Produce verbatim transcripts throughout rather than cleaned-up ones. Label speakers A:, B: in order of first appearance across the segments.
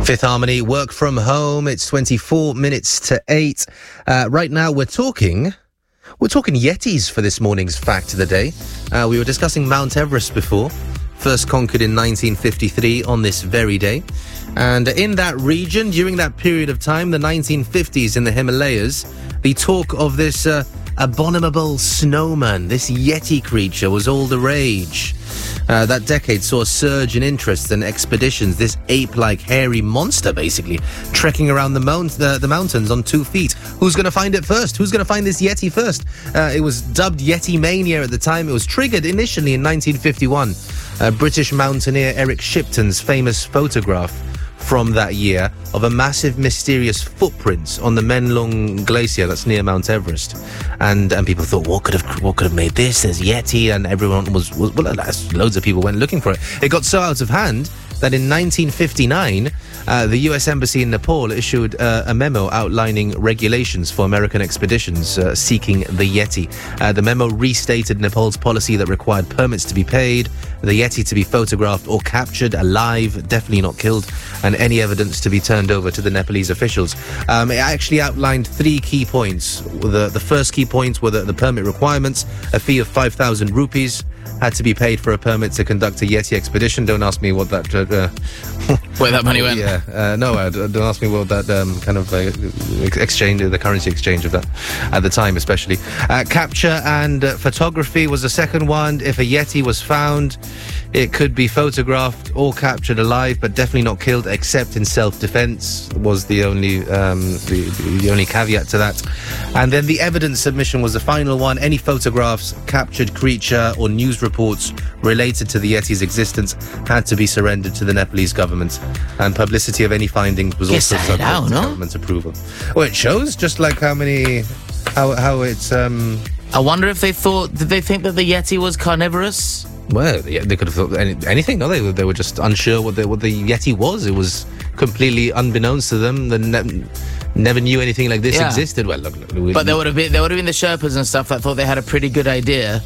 A: Fifth Harmony, work from home. It's twenty-four minutes to eight. Uh, right now, we're talking... We're talking Yetis for this morning's Fact of the Day. Uh, we were discussing Mount Everest before. First conquered in nineteen fifty-three on this very day. And in that region, during that period of time, the nineteen fifties in the Himalayas, the talk of this uh, abominable snowman, this Yeti creature, was all the rage. Uh, that decade saw a surge in interest and expeditions. This ape-like hairy monster, basically, trekking around the, mount- the, the mountains on two feet. Who's going to find it first? Who's going to find this Yeti first? Uh, it was dubbed Yeti Mania at the time. It was triggered initially in nineteen fifty-one. Uh, British mountaineer Eric Shipton's famous photograph from that year of a massive mysterious footprint on the Menlung Glacier that's near Mount Everest, and and people thought, what could have what could have made this? There's Yeti, and everyone was, was well, loads of people went looking for it. It got so out of hand that in nineteen fifty-nine, uh, the U S Embassy in Nepal issued uh, a memo outlining regulations for American expeditions uh, seeking the Yeti. Uh, the memo restated Nepal's policy that required permits to be paid, the Yeti to be photographed or captured alive, definitely not killed, and any evidence to be turned over to the Nepalese officials. Um, it actually outlined three key points. The, the first key point were the, the permit requirements. A fee of five thousand rupees had to be paid for a permit to conduct a Yeti expedition. Don't ask me what that... Uh,
B: Where that money went?
A: Yeah, uh, no, uh, don't ask me what that um, kind of uh, exchange, the currency exchange of that at the time, especially. Uh, capture and uh, photography was the second one. If a Yeti was found, it could be photographed or captured alive, but definitely not killed, except in self-defense was the only um, the, the only caveat to that. And then the evidence submission was the final one. Any photographs, captured creature, or news reports related to the Yeti's existence had to be surrendered to the Nepalese government, and publicity of any findings was
B: Yes,
A: also
B: I
A: subject
B: know,
A: to
B: no?
A: government approval. Well, it shows just like how many, how how it's. Um,
B: I wonder if they thought, did they think that the Yeti was carnivorous?
A: Well, yeah, they could have thought any, anything. No, they they were just unsure what the what the Yeti was. It was completely unbeknownst to them. They ne- never knew anything like this
B: Yeah.
A: existed. Well, look, look, we,
B: But there would have been there would have been the Sherpas and stuff that thought they had a pretty good idea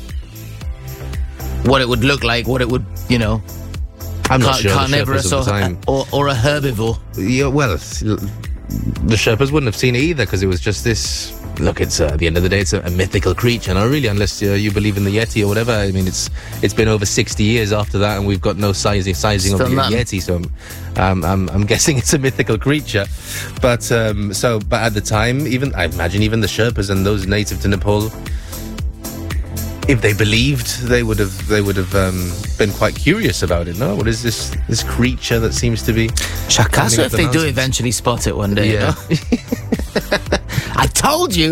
B: what it would look like, what it would, you know,
A: I'm not
B: car-
A: sure.
B: carnivorous
A: the Sherpas of
B: or,
A: the time.
B: or or a herbivore.
A: Yeah, well, the Sherpas wouldn't have seen it either because it was just this. Look, it's uh, at the end of the day, it's a, a mythical creature. Now, really, unless uh, you believe in the Yeti or whatever, I mean, it's it's been over sixty years after that, and we've got no sizing sizing
B: Still
A: of the
B: none.
A: Yeti. So, um, I'm I'm guessing it's a mythical creature. But um, so, but at the time, even I imagine even the Sherpas and those native to Nepal, if they believed, they would have they would have um, been quite curious about it. No, what is this this creature that seems to be?
B: Shakasu
A: climbing up
B: if
A: the
B: they do
A: mountains?
B: eventually spot it one day.
A: Yeah.
B: You know? I told you.